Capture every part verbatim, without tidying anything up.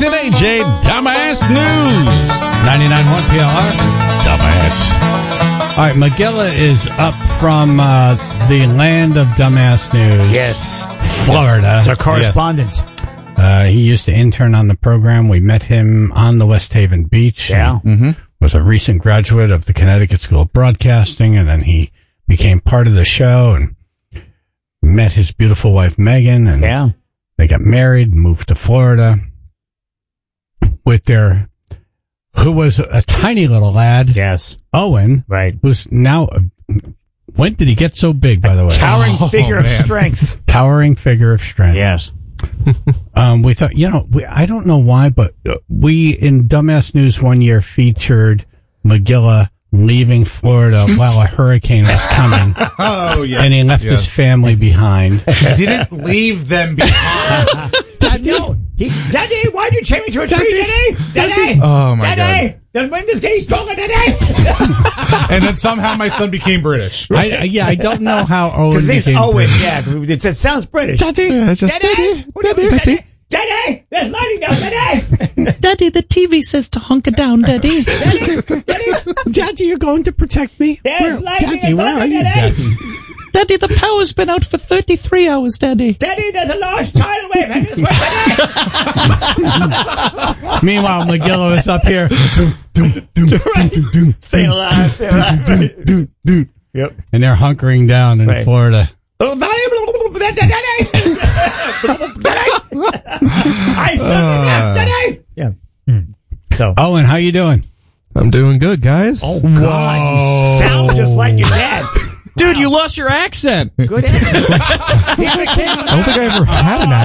and A J, Dumbass News. ninety-nine point one P L R. Dumbass. All right, Magilla is up from uh, the land of Dumbass News. Yes. Florida. It's our correspondent. Yes. Uh, he used to intern on the program. We met him on the West Haven Beach. Yeah. Mm-hmm. Was a recent graduate of the Connecticut School of Broadcasting, and then he became part of the show and met his beautiful wife, Megan, and yeah. they got married and moved to Florida with their, who was a tiny little lad. Yes. Owen. Right. Who's now, when did he get so big, by the way? Towering oh, figure man. of strength. Towering figure of strength. Yes. um, we thought, you know, we, I don't know why, but we in Dumbass News one year featured Magilla leaving Florida while a hurricane was coming. Oh, yeah. And he left yes. his family behind. He didn't leave them behind. Daddy, no. He, Daddy, why'd you chain me to a tree, Daddy? Daddy! Oh, my Daddy! God. The wind is getting stronger, Daddy! And then somehow my son became British. I, I, yeah, I don't know how Owen Because he's became Owen, British. yeah. It, it sounds British. Daddy! Yeah, just Daddy! Daddy! Daddy! Daddy! Daddy! There's lightning now, Daddy! Daddy, the T V says to hunker down, Daddy. Daddy! Daddy! Daddy, you're going to protect me? There's Where, lightning Daddy, and where are thunder, you, Daddy? Daddy? Daddy, the power's been out for thirty-three hours, Daddy. Daddy, there's a large tidal wave heading this way, Daddy! Meanwhile, Magilla is up here. Doom, doom, doom, doom, doom, doom, Stay alive, stay alive. doom, doom, doom. Yep. And they're hunkering down in Right. Florida. Oh, Daddy! Daddy! Daddy! I said Daddy! Yeah. So. Owen, how you doing? I'm doing good, guys. Oh, God. You sound just like your dad. Dude, you lost your accent. Good accent. I don't think I ever had an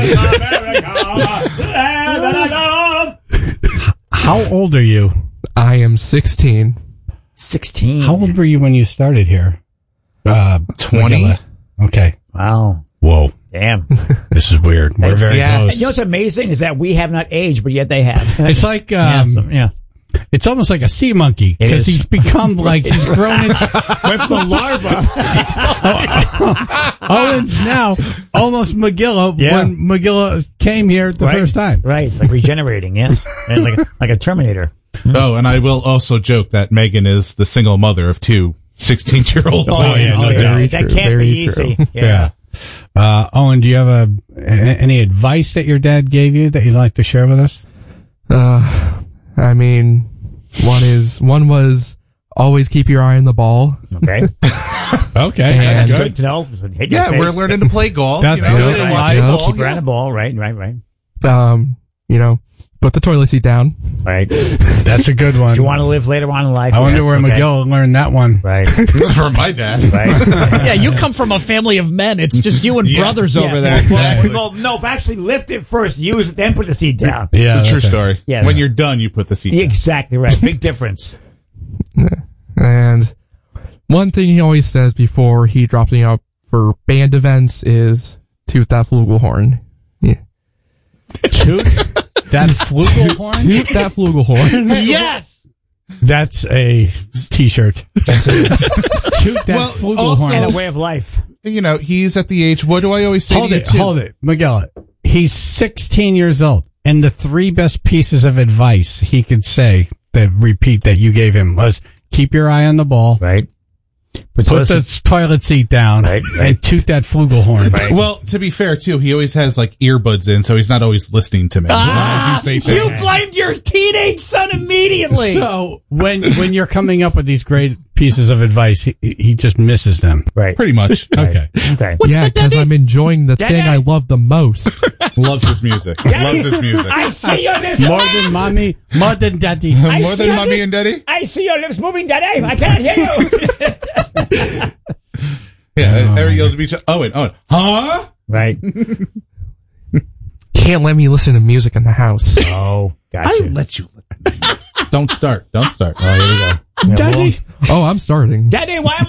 accent. How old are you? I am sixteen. sixteen. How old were you when you started here? Uh, twenty. Magilla. Okay. Wow. Whoa. Damn. This is weird. We're very Yeah. close. And you know what's amazing is that we have not aged, but yet they have. It's like, yeah, um, so, yeah. it's almost like a sea monkey It because is. he's become like he's grown into with the larva. Owen's now almost Magilla Yeah. when Magilla came here the Right. first time. Right. It's like regenerating, yes. And like, a, like a Terminator. Oh, and I will also joke that Megan is the single mother of two sixteen-year-old boys. Oh, yeah, no doubt. Very That true, can't very be true. easy. Yeah. Yeah. Uh, Owen, do you have a, a any advice that your dad gave you that you'd like to share with us? Uh, I mean, one is one was always keep your eye on the ball. Okay. Okay, And- That's good to know. Hit your Yeah, face. we're learning to play golf. That's you know, good. and I watch know. ball, Keep your eye yeah. on the ball. Right, right, right. Um, you know, put the toilet seat down. Right. Do That's a good one. you want to live later on in life? I wonder Yes, where okay. Magilla learned that one. Right. For my dad. Right. Yeah, you come from a family of men. It's just you and Yeah. brothers Yeah. over there. Exactly. Well, no, but actually lift it first, use it, then put the seat down. Yeah, The true that's it. story. Yes. When you're done, you put the seat down. Exactly right. Big difference. And one thing he always says before he drops me up for band events is toot that flugelhorn. Yeah. Toot that flugelhorn. Toot that flugelhorn. Yes. That's a T-shirt. Toot that Well, flugelhorn. also- And a way of life. You know, he's at the age, what do I always say Hold to you, it, too? hold it, Magilla. He's sixteen years old, and the three best pieces of advice he could say that repeat that you gave him was keep your eye on the ball, Right. put the toilet seat down, Right, right. and toot that flugelhorn. Right. Well, to be fair, too, he always has, like, earbuds in, so he's not always listening to me. Ah, I do say you things. blamed your teenage son immediately. So when when you're coming up with these great pieces of advice, he, he just misses them. Right. Pretty much. Okay. Okay. What's yeah, that, because Daddy? I'm enjoying the Daddy? thing I love the most. Loves his music. Loves his music. I see your lips. More than mommy, more than daddy. I More see than your mommy lips. and daddy? I see your lips moving, Daddy. I can't hear you. Yeah, there you'll be. Owen, Owen. Huh? Right. Can't let me listen to music in the house. Oh, I gotcha. let you. Don't start. Don't start. Oh, here we go. Daddy. Oh, I'm starting. Daddy, why am